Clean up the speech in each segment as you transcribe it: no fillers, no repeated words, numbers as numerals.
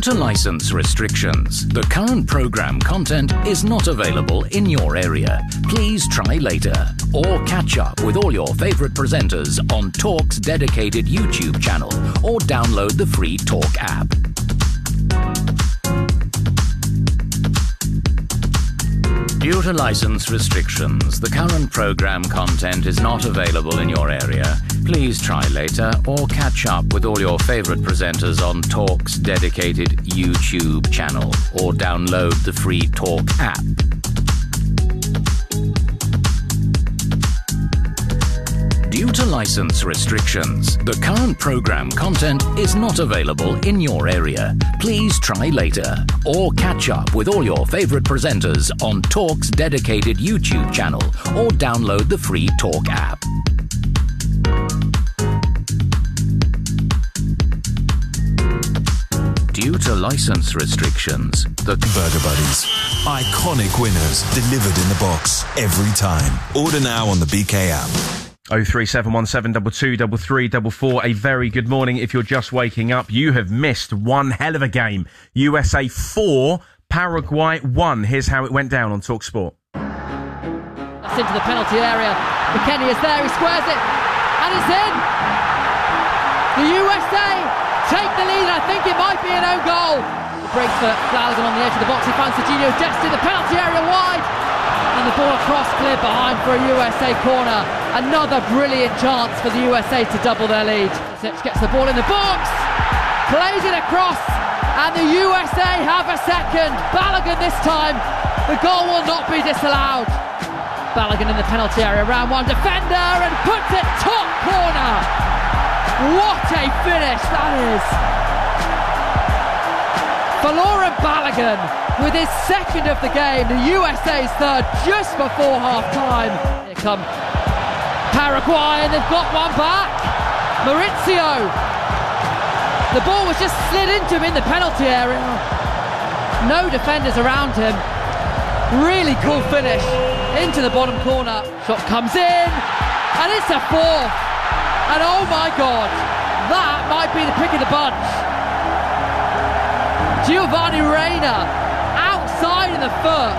Due to license restrictions, the current program content is not available in your area. Please try later or catch up with all your favorite presenters on Talk's dedicated YouTube channel or download the free Talk app. Due to license restrictions, the current program content is not available in your area. Please try later or catch up with all your favorite presenters on Talk's dedicated YouTube channel or download the free Talk app. Due to license restrictions, the current program content is not available in your area. Please try later or catch up with all your favorite presenters on Talk's dedicated YouTube channel or download the free Talk app. Due to license restrictions, the Burger Buddies. Iconic winners delivered in the box every time. Order now on the BK app. 03717223344. A very good morning. If you're just waking up, you have missed one hell of a game. USA 4, Paraguay 1. Here's how it went down on TalkSport. That's into the penalty area. McKennie is there, he squares it, and it's in. The USA take the lead. I think it might be an own goal. It breaks for Flanagan on the edge of the box. He finds Serginho Dest in the penalty area wide. And the ball across clear behind for a USA corner. Another brilliant chance for the USA to double their lead. Sips gets the ball in the box, plays it across, and the USA have a second. Balogun this time. The goal will not be disallowed. Balogun in the penalty area, round one defender, and puts it top corner. What a finish that is. For Laurent Balogun, with his second of the game, the USA's third just before half-time. Here come Paraguay, and they've got one back. Maurizio. The ball was just slid into him in the penalty area. No defenders around him. Really cool finish into the bottom corner. Shot comes in, and it's a fourth. And oh my God, that might be the pick of the bunch. Giovanni Reina, outside of the foot,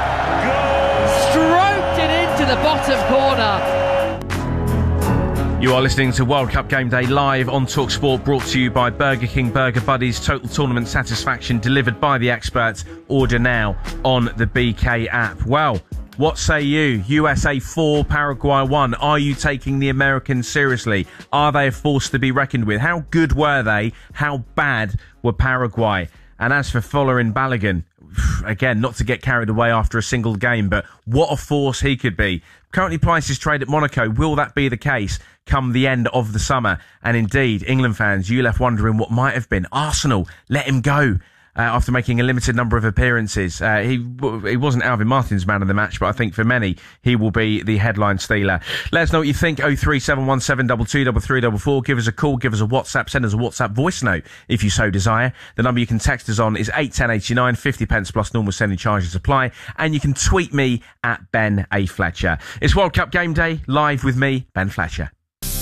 stroked it into the bottom corner. You are listening to World Cup Game Day live on TalkSport, brought to you by Burger King Burger Buddies. Total tournament satisfaction delivered by the experts. Order now on the BK app. Well, what say you? USA 4, Paraguay 1. Are you taking the Americans seriously? Are they a force to be reckoned with? How good were they? How bad were Paraguay? And as for Folarin Balogun, again, not to get carried away after a single game, but what a force he could be. Currently prices trade at Monaco. Will that be the case come the end of the summer? And indeed, England fans, you left wondering what might have been. Arsenal let him go after making a limited number of appearances. He wasn't Alvin Martin's man of the match, but I think for many, he will be the headline stealer. Let us know what you think. 03717223344. Give us a call, give us a WhatsApp, send us a WhatsApp voice note if you so desire. The number you can text us on is 81089, 50 pence plus normal sending charges apply. And you can tweet me at Ben A. Fletcher. It's World Cup Game Day, live with me, Ben Fletcher.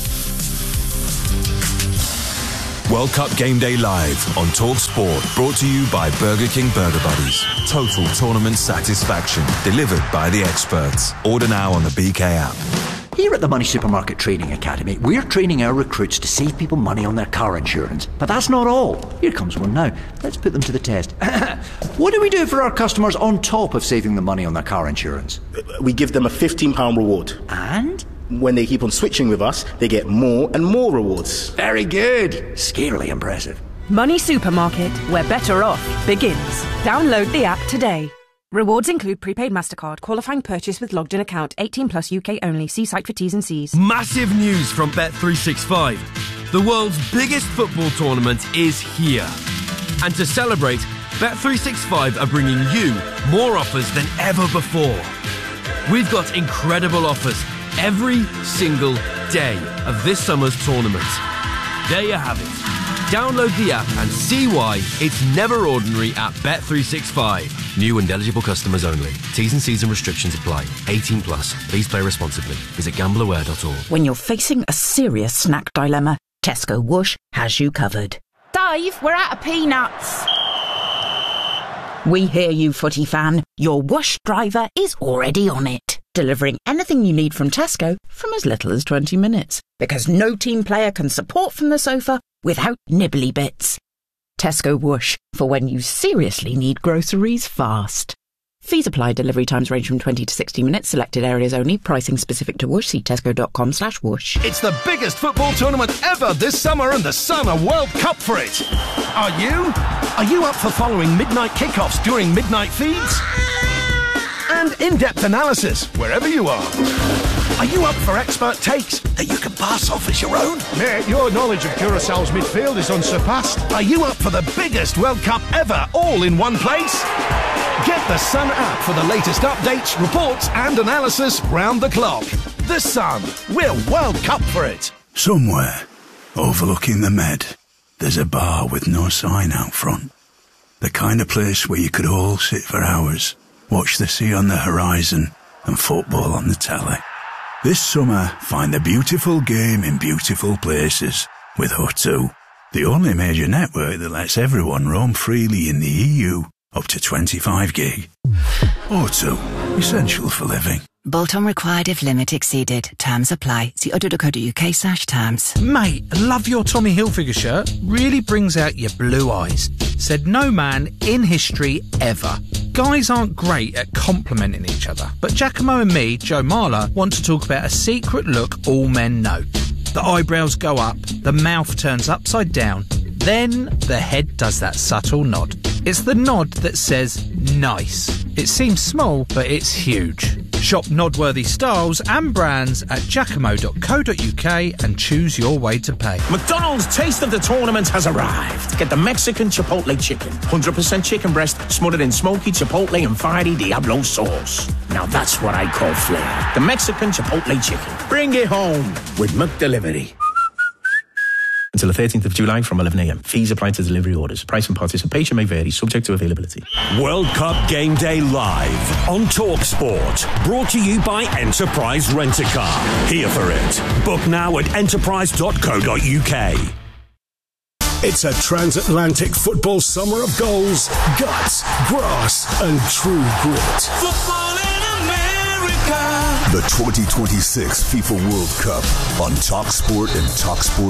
World Cup Game Day live on TalkSport, brought to you by Burger King Burger Buddies. Total tournament satisfaction delivered by the experts. Order now on the BK app. Here at the Money Supermarket Training Academy, we're training our recruits to save people money on their car insurance. But that's not all. Here comes one now. Let's put them to the test. What do we do for our customers on top of saving them money on their car insurance? We give them a £15 reward. And? When they keep on switching with us, they get more and more rewards. Very good. Scarily impressive. Money Supermarket, where better off begins. Download the app today. Rewards include prepaid MasterCard, qualifying purchase with logged in account, 18 plus UK only. See site for T's and C's. Massive news from Bet365. The world's biggest football tournament is here. And to celebrate, Bet365 are bringing you more offers than ever before. We've got incredible offers every single day of this summer's tournament. There you have it. Download the app and see why it's never ordinary at Bet365. New and eligible customers only. T's and C's and restrictions apply. 18 plus. Please play responsibly. Visit gambleaware.org. When you're facing a serious snack dilemma, Tesco Whoosh has you covered. Dave, we're out of peanuts. We hear you, footy fan. Your Whoosh driver is already on it, delivering anything you need from Tesco from as little as 20 minutes. Because no team player can support from the sofa without nibbly bits. Tesco Whoosh, for when you seriously need groceries fast. Fees apply. Delivery times range from 20 to 60 minutes. Selected areas only. Pricing specific to Whoosh. See tesco.com/whoosh. It's the biggest football tournament ever this summer, and the Sun are World Cup for it. Are you? Are you up for following midnight kickoffs during midnight feeds? And in-depth analysis wherever you are. Are you up for expert takes that you can pass off as your own? Mate, your knowledge of Curaçao's midfield is unsurpassed. Are you up for the biggest World Cup ever, all in one place? Get the Sun app for the latest updates, reports and analysis round the clock. The Sun. We're World Cup for it. Somewhere, overlooking the Med, there's a bar with no sign out front. The kind of place where you could all sit for hours, watch the sea on the horizon and football on the telly. This summer, find the beautiful game in beautiful places with O2, the only major network that lets everyone roam freely in the EU up to 25 gig. O2, essential for living. Bolt-on required if limit exceeded. Terms apply. See odo.co.uk/terms. Mate, love your Tommy Hilfiger shirt. Really brings out your blue eyes. Said no man in history ever. Guys aren't great at complimenting each other, but Giacomo and me, Joe Marler, want to talk about a secret look all men know. The eyebrows go up, the mouth turns upside down, then the head does that subtle nod. It's the nod that says nice. It seems small, but it's huge. Shop nod-worthy styles and brands at giacomo.co.uk and choose your way to pay. McDonald's Taste of the Tournament has arrived. Get the Mexican Chipotle Chicken. 100% chicken breast smothered in smoky Chipotle and fiery Diablo sauce. Now that's what I call flair. The Mexican Chipotle Chicken. Bring it home with McDelivery. Until the 13th of July from 11 a.m. Fees apply to delivery orders. Price and participation may vary, subject to availability. World Cup Game Day live on TalkSport. Brought to you by Enterprise Rent-A-Car. Here for it. Book now at enterprise.co.uk. It's a transatlantic football summer of goals, guts, grass, and true grit. Football in America. The 2026 FIFA World Cup on TalkSport and TalkSport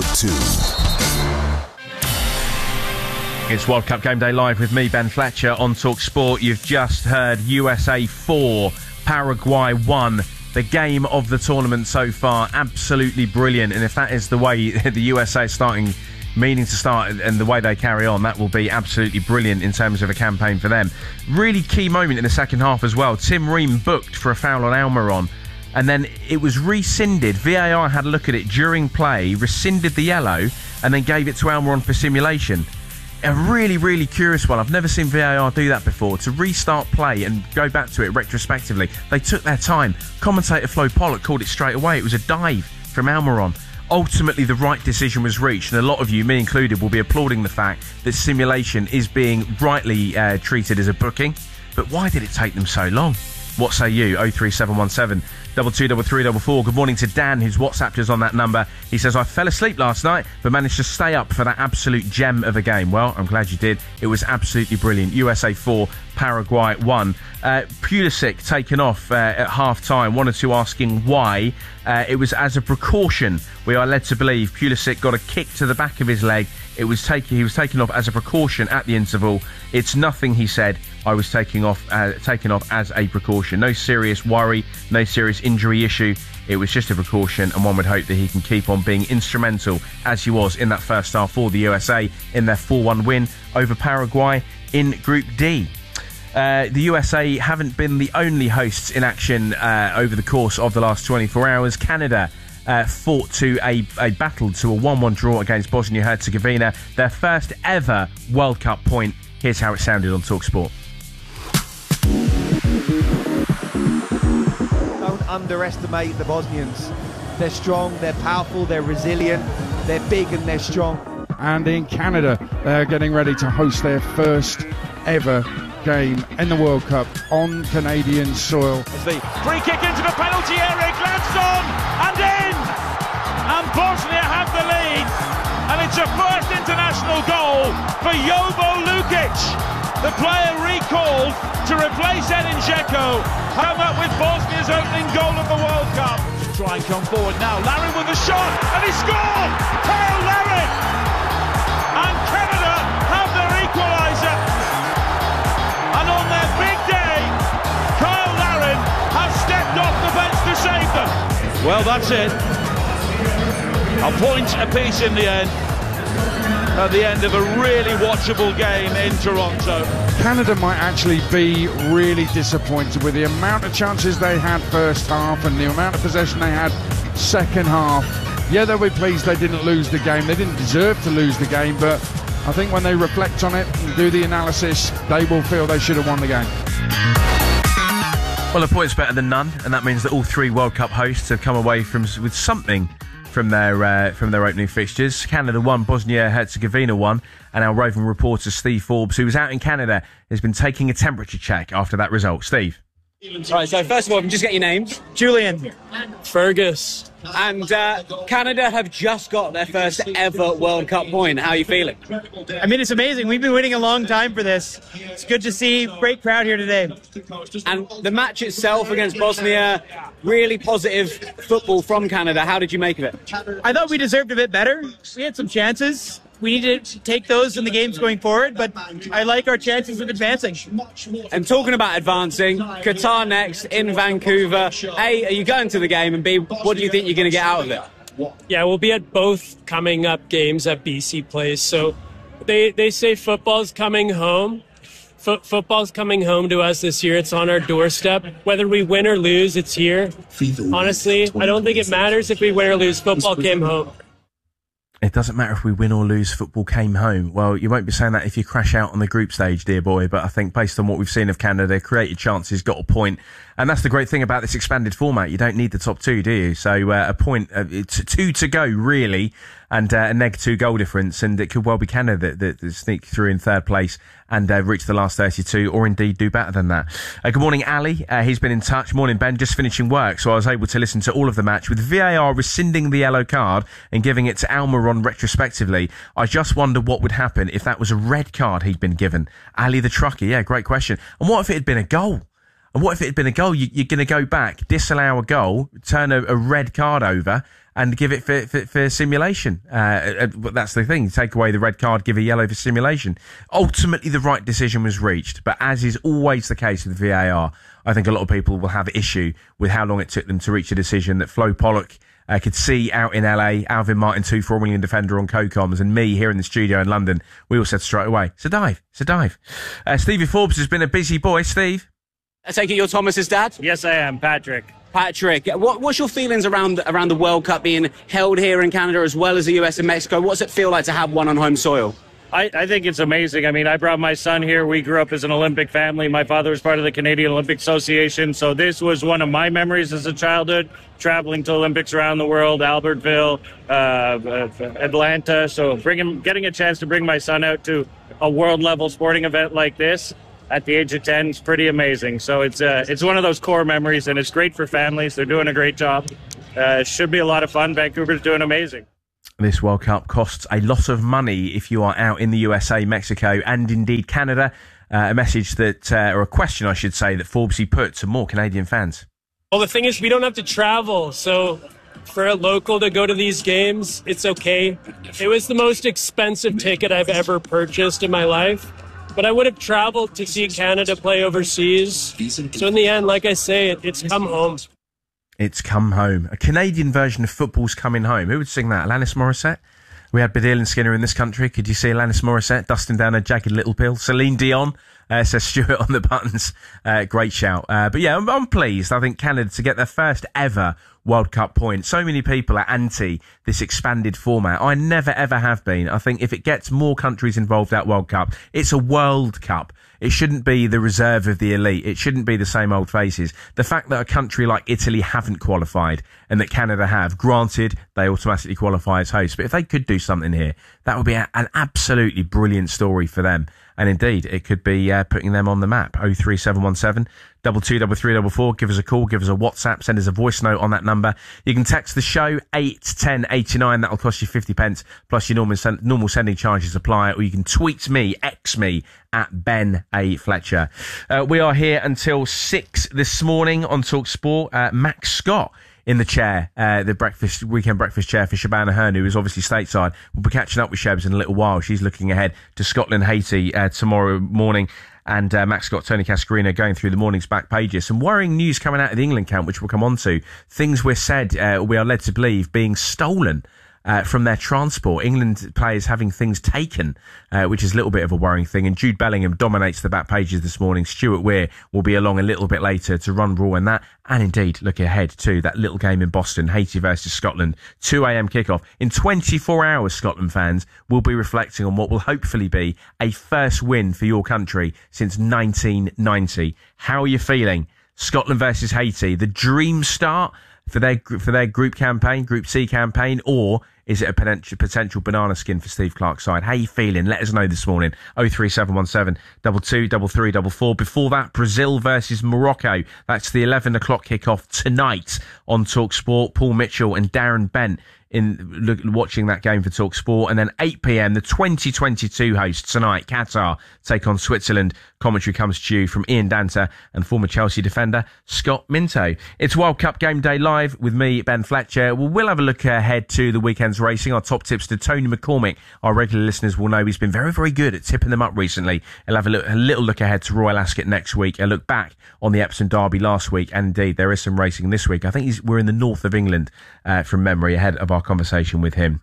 2. It's World Cup Game Day live with me, Ben Fletcher, on TalkSport. You've just heard USA 4, Paraguay 1. The game of the tournament so far, absolutely brilliant. And if that is the way the USA is meaning to start and the way they carry on, that will be absolutely brilliant in terms of a campaign for them. Really key moment in the second half as well. Tim Ream booked for a foul on Almiron, and then it was rescinded. VAR had a look at it during play, rescinded the yellow, and then gave it to Almiron for simulation. A really, really curious one. I've never seen VAR do that before, to restart play and go back to it retrospectively. They took their time. Commentator Flo Pollock called it straight away. It was a dive from Almiron. Ultimately, the right decision was reached, and a lot of you, me included, will be applauding the fact that simulation is being rightly treated as a booking. But why did it take them so long? What say you? 03717 223344. Good morning to Dan, who's WhatsApped us on that number. He says, I fell asleep last night, but managed to stay up for that absolute gem of a game. Well, I'm glad you did. It was absolutely brilliant. USA 4, Paraguay 1. Pulisic taken off at half-time. One or two asking why. It was as a precaution. We are led to believe Pulisic got a kick to the back of his leg. He was taken off as a precaution at the interval. It's nothing, he said. I was taken off as a precaution. No serious worry, no serious injury issue. It was just a precaution, and one would hope that he can keep on being instrumental, as he was in that first half for the USA in their 4-1 win over Paraguay in Group D. The USA haven't been the only hosts in action over the course of the last 24 hours. Canada fought to a battle to a 1-1 draw against Bosnia-Herzegovina, their first ever World Cup point. Here's how it sounded on TalkSport. Don't underestimate the Bosnians. They're strong, they're powerful, they're resilient, they're big and they're strong. And in Canada, they're getting ready to host their first ever game in the World Cup on Canadian soil. As the free kick into the penalty area, Gladstone and in! And Bosnia have the lead, and it's a first international goal for Jovo Lukic. the player recalled to replace Edin Dzeko, come up with Bosnia's opening goal of the World Cup. Try and come forward now. Larin with a shot, and he scored! Kyle Larin! And Canada have their equaliser. And on their big day, Kyle Larin has stepped off the bench to save them. Well, that's it. A point apiece in the end. At the end of a really watchable game in Toronto. Canada might actually be really disappointed with the amount of chances they had first half and the amount of possession they had second half. Yeah, they'll be pleased they didn't lose the game. They didn't deserve to lose the game, but I think when they reflect on it and do the analysis, they will feel they should have won the game. Well, a point's better than none, and that means that all three World Cup hosts have come away with something from their opening fixtures. Canada won, Bosnia-Herzegovina won, and our roving reporter Steve Forbes, who was out in Canada, has been taking a temperature check after that result. Steve. Right, so first of all, just get your names. Julian. Fergus. And Canada have just got their first ever World Cup point. How are you feeling? I mean, it's amazing. We've been waiting a long time for this. It's good to see. Great crowd here today. And the match itself against Bosnia, really positive football from Canada. How did you make of it? I thought we deserved a bit better. We had some chances. We need to take those in the games going forward, but I like our chances of advancing. And talking about advancing, Qatar next in Vancouver. A, are you going to the game? And B, what do you think you're going to get out of it? Yeah, we'll be at both coming up games that BC plays. So they say football's coming home. Football's coming home to us this year. It's on our doorstep. Whether we win or lose, it's here. Honestly, I don't think it matters if we win or lose. Football came home. It doesn't matter if we win or lose, football came home. Well, you won't be saying that if you crash out on the group stage, dear boy, but I think based on what we've seen of Canada, created chances, got a point. And that's the great thing about this expanded format. You don't need the top two, do you? So a point, it's 2 to go, really, and a -2 goal difference, and it could well be Canada that sneak through in third place and reach the last 32, or indeed do better than that. Good morning, Ali. He's been in touch. Morning, Ben. Just finishing work, so I was able to listen to all of the match with VAR rescinding the yellow card and giving it to Almiron retrospectively. I just wonder what would happen if that was a red card he'd been given. Ali the trucker, yeah, great question. And what if it had been a goal? And what if it had been a goal? You're going to go back, disallow a goal, turn a red card over, and give it for simulation. That's the thing. Take away the red card, give a yellow for simulation. Ultimately, the right decision was reached. But as is always the case with VAR, I think a lot of people will have issue with how long it took them to reach a decision that Flo Pollock could see out in LA, Alvin Martin, 2-4 million defender on co-coms, and me here in the studio in London. We all said straight away, it's a dive. Stevie Forbes has been a busy boy. Steve? I take it you're Thomas's dad? Yes, I am, Patrick. Patrick, what's your feelings around the World Cup being held here in Canada as well as the US and Mexico? What's it feel like to have one on home soil? I think it's amazing. I mean, I brought my son here. We grew up as an Olympic family. My father was part of the Canadian Olympic Association. So this was one of my memories as a childhood, traveling to Olympics around the world, Albertville, Atlanta. So getting a chance to bring my son out to a world-level sporting event like this at the age of 10 is pretty amazing. So it's one of those core memories, and it's great for families. They're doing a great job. It should be a lot of fun. Vancouver's doing amazing. This World Cup costs a lot of money if you are out in the USA, Mexico, and indeed Canada. A message that, or a question, I should say, that Forbesy put to more Canadian fans. Well, the thing is, we don't have to travel. So for a local to go to these games, it's okay. It was the most expensive ticket I've ever purchased in my life. But I would have traveled to see Canada play overseas. So in the end, like I say, it's come home. It's come home. A Canadian version of Football's Coming Home. Who would sing that? Alanis Morissette? We had Baddiel and Skinner in this country. Could you see Alanis Morissette dusting down a jagged little pill? Celine Dion, says Stuart on the buttons. Great shout. But yeah, I'm pleased. I think Canada to get their first ever World Cup point. So many people are anti this expanded format. I never ever have been. I think if it gets more countries involved at World Cup, it's a World Cup. It shouldn't be the reserve of the elite. It shouldn't be the same old faces. The fact that a country like Italy haven't qualified and that Canada have, granted, they automatically qualify as hosts. But if they could do something here, that would be an absolutely brilliant story for them. And indeed, it could be putting them on the map. 03717 223344. Give us a call, give us a WhatsApp, send us a voice note on that number. You can text the show 81089. That'll cost you 50 pence plus your normal sending charges apply. Or you can tweet me, X me at Ben A. Fletcher. We are here until 6 this morning on Talk Sport. Max Scott in the chair, the weekend breakfast chair for Shabana Hearn, who is obviously stateside. We'll be catching up with Shebs in a little while. She's looking ahead to Scotland, Haiti tomorrow morning. And Max Scott, Tony Cascarino going through the morning's back pages. Some worrying news coming out of the England camp, which we'll come on to. Things we are led to believe being stolen from their transport. England players having things taken, which is a little bit of a worrying thing. And Jude Bellingham dominates the back pages this morning. Stuart Weir will be along a little bit later to run raw on that. And indeed, look ahead to that little game in Boston, Haiti versus Scotland, 2 a.m. kickoff. In 24 hours, Scotland fans will be reflecting on what will hopefully be a first win for your country since 1990. How are you feeling? Scotland versus Haiti, the dream start for their group campaign, Group C campaign, or is it a potential banana skin for Steve Clarke's side? How are you feeling? Let us know this morning. 03717 223344. Before that, Brazil versus Morocco. That's the 11 o'clock kickoff tonight on Talk Sport. Paul Mitchell and Darren Bent watching that game for Talk Sport. And then 8 p.m, the 2022 hosts tonight, Qatar, take on Switzerland. Commentary comes to you from Ian Danter and former Chelsea defender Scott Minto. It's World Cup Game Day Live with me, Ben Fletcher. We'll have a look ahead to the weekend's racing. Our top tips to Tony McCormick. Our regular listeners will know he's been very, very good at tipping them up recently. He'll have a little look ahead to Royal Ascot next week, a look back on the Epsom Derby last week, and indeed there is some racing this week. I think we're in the north of England from memory, ahead of our conversation with him.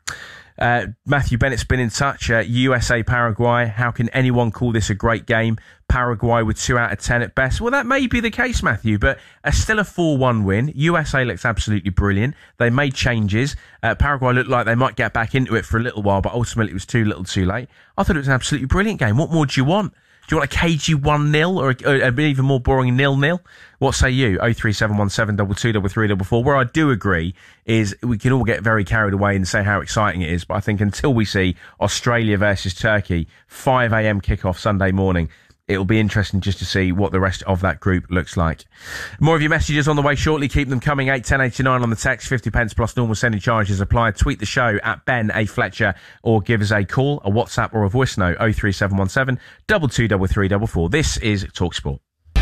Matthew Bennett's been in touch. USA Paraguay, how can anyone call this a great game? Paraguay with 2 out of 10 at best. Well, that may be the case, Matthew, but still a 4-1 win. USA looks absolutely brilliant. They made changes. Paraguay looked like they might get back into it for a little while, but ultimately it was too little too late. I thought it was an absolutely brilliant game. What more do you want? Do you want a cagey 1-0 or an even more boring 0-0? What say you? 03717 223344. Where I do agree is we can all get very carried away and say how exciting it is, but I think until we see Australia versus Turkey, 5 a.m. kickoff Sunday morning, it'll be interesting just to see what the rest of that group looks like. More of your messages on the way shortly. Keep them coming. 81089 on the text. 50 pence plus normal sending charges apply. Tweet the show at Ben A. Fletcher or give us a call, a WhatsApp or a voice note. 03717 223344. This is TalkSport.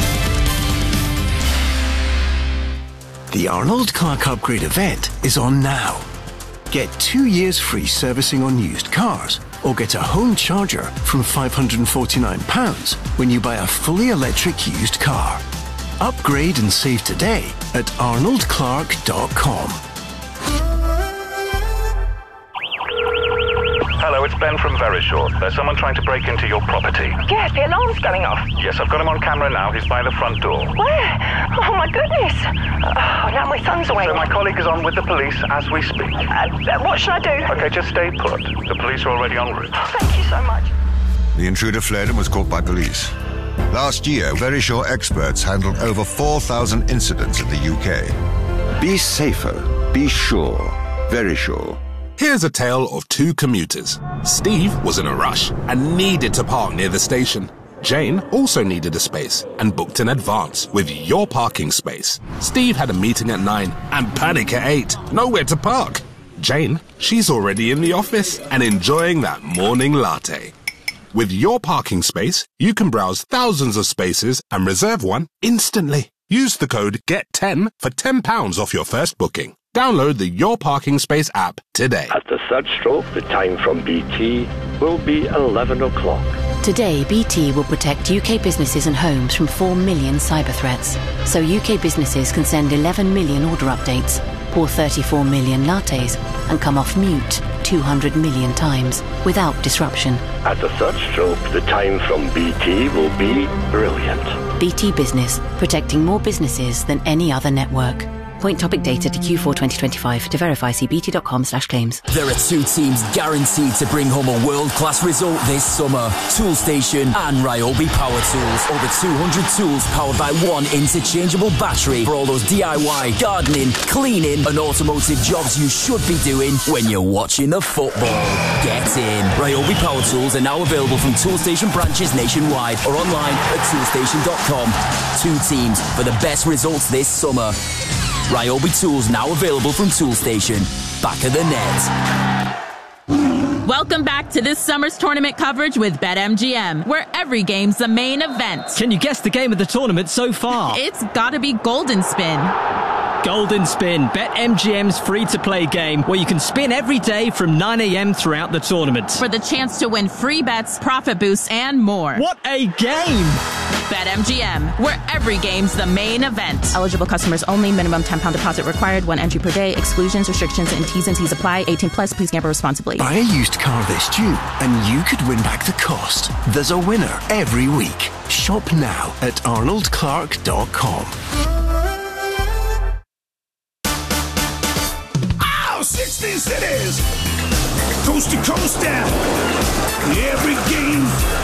The Arnold Clark Upgrade event is on now. Get 2 years free servicing on used cars, or get a home charger from £549 when you buy a fully electric used car. Upgrade and save today at arnoldclark.com. Hello, it's Ben from Verisure. There's someone trying to break into your property. Yes, the alarm's going off. Yes, I've got him on camera now. He's by the front door. Where? Oh, my goodness. Oh, now my son's awake. So my colleague is on with the police as we speak. What should I do? Okay, just stay put. The police are already en route. Thank you so much. The intruder fled and was caught by police. Last year, Verisure experts handled over 4,000 incidents in the UK. Be safer. Be sure. Verisure. Here's a tale of two commuters. Steve was in a rush and needed to park near the station. Jane also needed a space and booked in advance with Your Parking Space. Steve had a meeting at 9 and panic at 8. Nowhere to park. Jane, she's already in the office and enjoying that morning latte. With Your Parking Space, you can browse thousands of spaces and reserve one instantly. Use the code GET10 for £10 off your first booking. Download the Your Parking Space app today. At the third stroke, the time from BT will be 11 o'clock. Today, BT will protect UK businesses and homes from 4 million cyber threats. So UK businesses can send 11 million order updates, pour 34 million lattes, and come off mute 200 million times without disruption. At the third stroke, the time from BT will be brilliant. BT Business, protecting more businesses than any other network. Point topic data to Q4 2025. To verify, see bt.com/claims. There are 2 teams guaranteed to bring home a world-class result this summer. Toolstation and Ryobi Power Tools. Over 200 tools powered by one interchangeable battery for all those DIY, gardening, cleaning and automotive jobs you should be doing when you're watching the football. Get in. Ryobi Power Tools are now available from Toolstation branches nationwide or online at toolstation.com. 2 teams for the best results this summer. Ryobi Tools now available from Toolstation. Back of the net. Welcome back to this summer's tournament coverage with BetMGM, where every game's the main event. Can you guess the game of the tournament so far? It's gotta be Golden Spin. Golden Spin, BetMGM's free-to-play game where you can spin every day from 9 a.m. throughout the tournament. For the chance to win free bets, profit boosts, and more. What a game! BetMGM, where every game's the main event. Eligible customers only. Minimum £10 deposit required. 1 entry per day. Exclusions, restrictions, and T's and C's apply. 18 plus. Please gamble responsibly. Buy a used car this June and you could win back the cost. There's a winner every week. Shop now at arnoldclark.com. 16 cities, coast to coast down. Every game